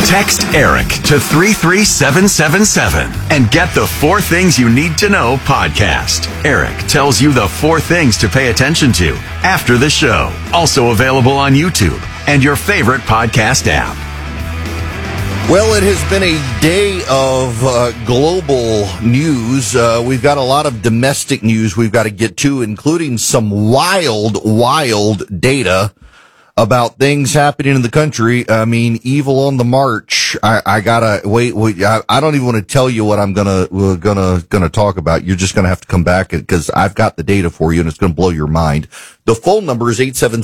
Text ERIC to 33777 and get the 4 Things You Need to Know podcast. ERIC tells you the 4 things to pay attention to after the show. Also available on YouTube and your favorite podcast app. Well, it has been a day of global news. We've got a lot of domestic news we've got to get to, including some wild data about things happening in the country. I mean, evil on the march. I gotta wait. I don't even want to tell you what I'm gonna talk about. You're just gonna have to come back because I've got the data for you and it's gonna blow your mind. The phone number is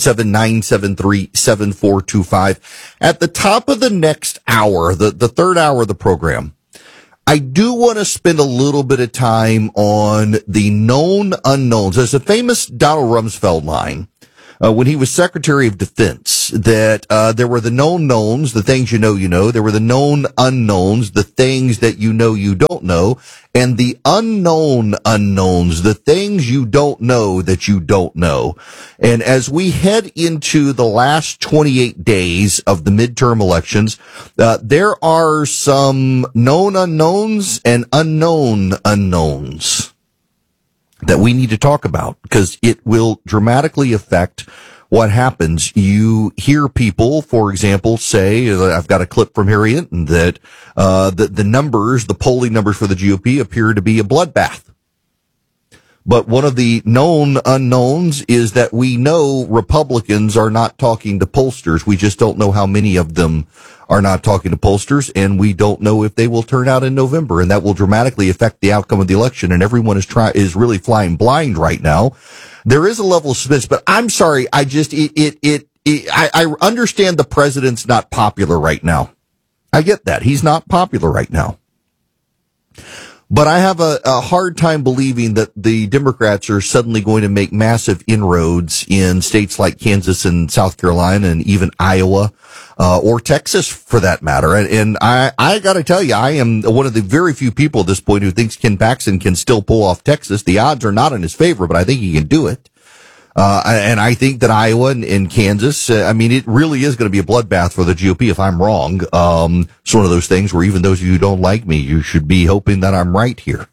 877-973-7425. At the top of the next hour, the third hour of the program, I do want to spend a little bit of time on the known unknowns. There's a famous Donald Rumsfeld line. When he was Secretary of Defense, that there were the known knowns, the things you know. There were the known unknowns, the things that you don't know, and the unknown unknowns, the things you don't know that you don't know. And as we head into the last 28 days of the midterm elections, there are some known unknowns and unknown unknowns that we need to talk about because it will dramatically affect what happens. You hear people, for example, say, I've got a clip from Harriet, that the polling numbers for the GOP appear to be a bloodbath. But one of the known unknowns is that we know Republicans are not talking to pollsters. We just don't know how many of them are not talking to pollsters, and we don't know if they will turn out in November, and that will dramatically affect the outcome of the election. And everyone is really flying blind right now. There is a level of suspense, but I'm sorry. I understand the president's not popular right now. I get that. He's not popular right now. But I have a hard time believing that the Democrats are suddenly going to make massive inroads in states like Kansas and South Carolina and even Iowa, or Texas for that matter. And I gotta tell you, I am one of the very few people at this point who thinks Ken Paxton can still pull off Texas. The odds are not in his favor, but I think he can do it. And I think that Iowa and Kansas, it really is going to be a bloodbath for the GOP if I'm wrong. It's one of those things where even those of you who don't like me, you should be hoping that I'm right here.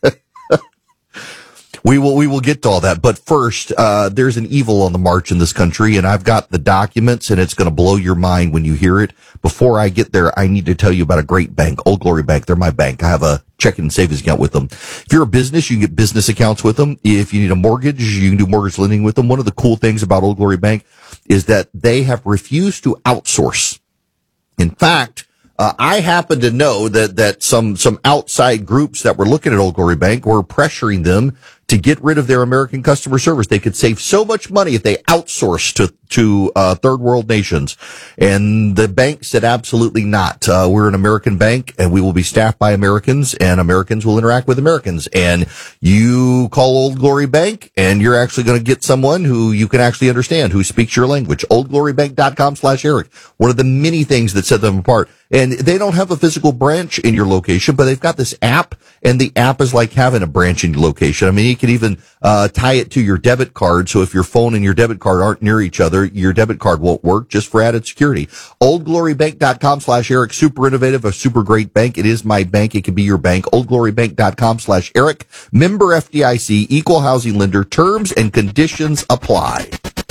We will get to all that. But first, there's an evil on the march in this country, and I've got the documents, and it's going to blow your mind when you hear it. Before I get there, I need to tell you about a great bank, Old Glory Bank. They're my bank. I have a checking and savings account with them. If you're a business, you can get business accounts with them. If you need a mortgage, you can do mortgage lending with them. One of the cool things about Old Glory Bank is that they have refused to outsource. In fact, I happen to know that some outside groups that were looking at Old Glory Bank were pressuring them to get rid of their American customer service. They could save so much money if they outsourced to third world nations. And the bank said absolutely not. We're an American bank and we will be staffed by Americans and Americans will interact with Americans. And you call Old Glory Bank and you're actually going to get someone who you can actually understand, who speaks your language. OldGloryBank.com/Eric. One of the many things that set them apart. And they don't have a physical branch in your location, but they've got this app, and the app is like having a branch in your location. I mean, you can even tie it to your debit card, so if your phone and your debit card aren't near each other, your debit card won't work, just for added security. OldGloryBank.com/Eric. Super innovative, a super great bank. It is my bank. It can be your bank. OldGloryBank.com/Eric. Member FDIC, equal housing lender. Terms and conditions apply.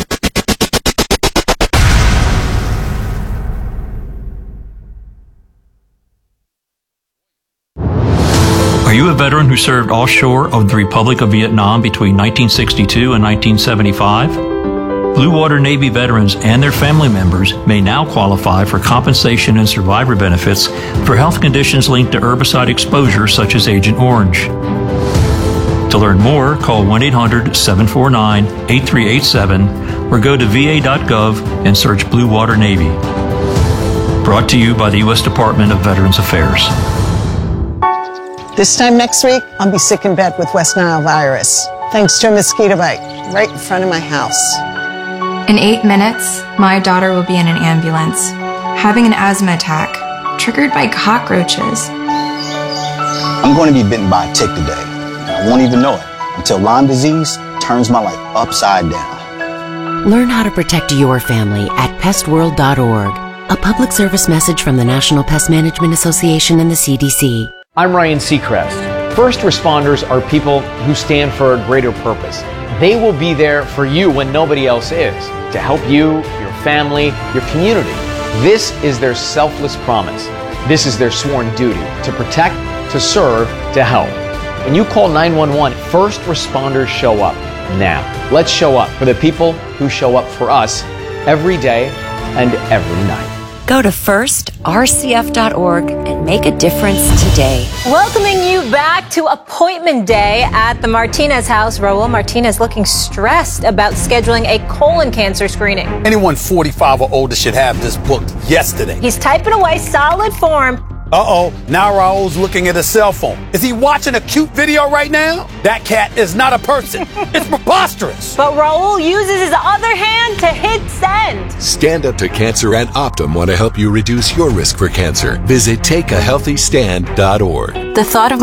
Are you a veteran who served offshore of the Republic of Vietnam between 1962 and 1975? Blue Water Navy veterans and their family members may now qualify for compensation and survivor benefits for health conditions linked to herbicide exposure such as Agent Orange. To learn more, call 1-800-749-8387 or go to va.gov and search Blue Water Navy. Brought to you by the U.S. Department of Veterans Affairs. This time next week, I'll be sick in bed with West Nile virus, thanks to a mosquito bite right in front of my house. In 8 minutes, my daughter will be in an ambulance, having an asthma attack, triggered by cockroaches. I'm going to be bitten by a tick today. I won't even know it until Lyme disease turns my life upside down. Learn how to protect your family at pestworld.org. A public service message from the National Pest Management Association and the CDC. I'm Ryan Seacrest. First responders are people who stand for a greater purpose. They will be there for you when nobody else is, to help you, your family, your community. This is their selfless promise. This is their sworn duty to protect, to serve, to help. When you call 911, first responders show up now. Let's show up for the people who show up for us every day and every night. Go to firstrcf.org and make a difference today. Welcoming you back to appointment day at the Martinez house. Raul Martinez looking stressed about scheduling a colon cancer screening. Anyone 45 or older should have this booked yesterday. He's typing away, solid form. Uh-oh, now Raul's looking at his cell phone. Is he watching a cute video right now? That cat is not a person. It's preposterous. But Raul uses his other hand to hit send. Stand Up to Cancer and Optum want to help you reduce your risk for cancer. Visit takeahealthystand.org. The thought of